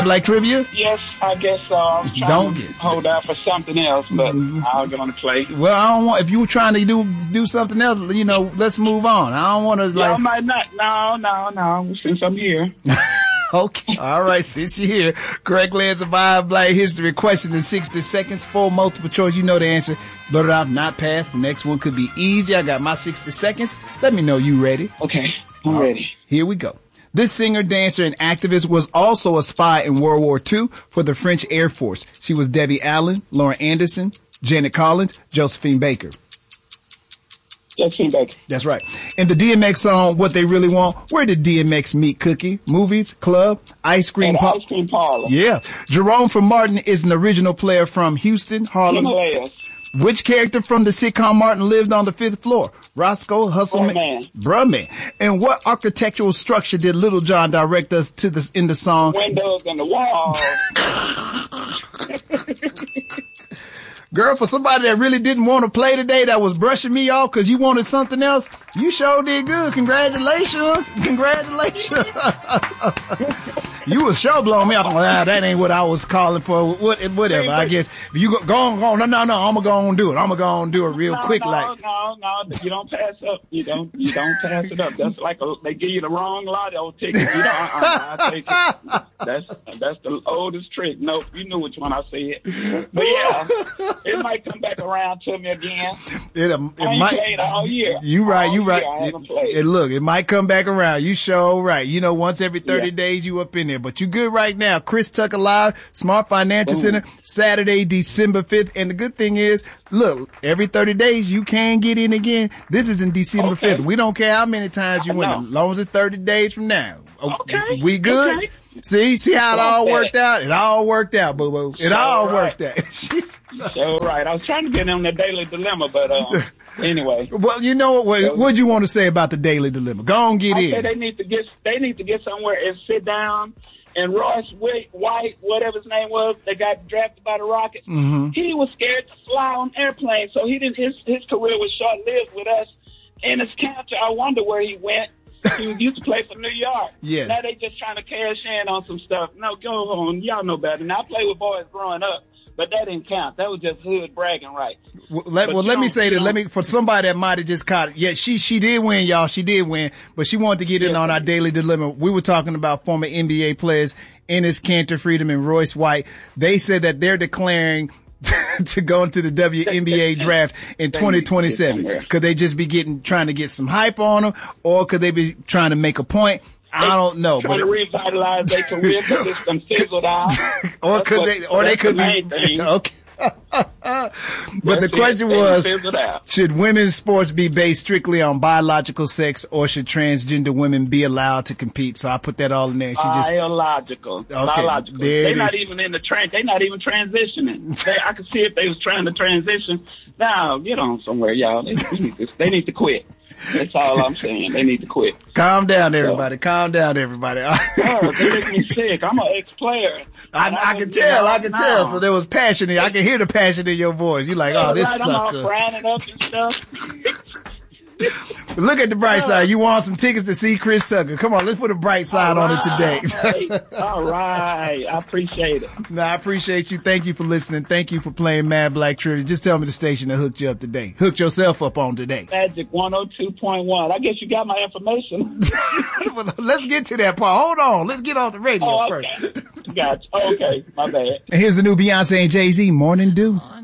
Black Trivia? Yes, I guess so. I was trying to hold out for something else, but I'll go on to play. Well, I don't want, if you were trying to do something else, you know, let's move on. I don't want to I might not. No, since I'm here. Okay. All right. Since you're here, correctly answer 5 Black history questions in 60 seconds. 4 multiple choice. You know the answer. Blurt it out, not pass. The next one could be easy. I got my 60 seconds. Let me know you ready. Okay. I'm ready. Here we go. This singer, dancer, and activist was also a spy in World War II for the French Air Force. She was Debbie Allen, Lauren Anderson, Janet Collins, Josephine Baker. Josephine Baker. That's right. In the DMX song, What They Really Want, where did DMX meet Cookie? Movies, club, ice cream parlor. Yeah. Jerome from Martin is an original player from Houston, Harlem. Himalayas. Which character from the sitcom Martin lived on the 5th floor? Roscoe, Hustleman, Bruhman. And what architectural structure did Little John direct us to in the song? Windows and the walls. Girl, for somebody that really didn't want to play today, that was brushing me off because you wanted something else, you sure did good. Congratulations. You was sure blowing me off. That ain't what I was calling for. Whatever. I guess if you go on. No. I'm gonna go and do it. I'm gonna go and do it real quick. No. You don't pass up. You don't pass it up. That's like they give you the wrong lotto ticket. You don't. I take it. That's the oldest trick. Nope. You knew which one I said. But yeah, it might come back around to me again. It might. Played all year. You right. I haven't played. Look, it might come back around. You sure right. You know, once every 30 days you up in there. But you good right now. Chris Tucker Live, Smart Financial Center, Saturday, December 5th. And the good thing is, look, every 30 days you can get in again. This is in December 5th. We don't care how many times you win, as long as it's 30 days from now. Okay. We good? Okay. See how it all worked out? It all worked out, boo-boo. It all worked out. So right. I was trying to get on the Daily Dilemma, but anyway. Well, you know what? What'd you want to say about the Daily Dilemma? Go on, get in. I say they need to get somewhere and sit down. And Royce White, whatever his name was, that got drafted by the Rockets, he was scared to fly on airplanes, so he didn't. His career was short-lived with us. In his counter, I wonder where he went. He used to play for New York. Yes. Now they just trying to cash in on some stuff. No, go on. Y'all know better. Now, I played with boys growing up, but that didn't count. That was just hood bragging rights. Let me say that. For somebody that might have just caught it. Yeah, she did win, y'all. She did win, but she wanted to get in on our Daily Dilemma. We were talking about former NBA players, Enes Kanter, Freedom, and Royce White. They said that they're declaring to go into the WNBA draft in 2027. Could they just be trying to get some hype on them, or could they be trying to make a point? I don't know. Trying to revitalize their career because it's been fizzled out. Or they could be okay. But the question was, should women's sports be based strictly on biological sex, or should transgender women be allowed to compete? So I put that all in there. Biological. Okay. Biological. They're not even in the they're not even transitioning. I could see if they was trying to transition. Now, get on somewhere, y'all. They need to quit. That's all I'm saying. They need to quit. Calm down, everybody. Calm down, everybody. They make me sick. I'm an ex-player. I can tell. So there was passion in. I can hear the passion in your voice. You're like, oh, this sucker. I'm all frowning up and stuff. Look at the bright side. You want some tickets to see Chris Tucker. Come on, let's put a bright side on it today. All right. I appreciate it. No, I appreciate you. Thank you for listening. Thank you for playing Mad Black Trivia. Just tell me the station that hooked you up today. Hooked yourself up on today. Magic 102.1. I guess you got my information. Well, let's get to that part. Hold on. Let's get off the radio okay. first. Gotcha. Okay. My bad. And here's the new Beyonce and Jay-Z, Morning Dew.